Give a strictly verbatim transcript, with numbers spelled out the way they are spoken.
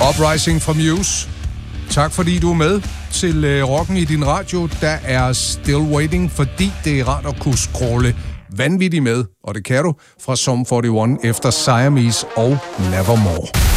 Uprising fra Muse. Tak fordi du er med til uh, rocken i din radio. Der er Still Waiting, fordi det er rart at kunne scrolle vanvittigt med, og det kan du fra Sum enogfyrre efter Siamese og Nevermore.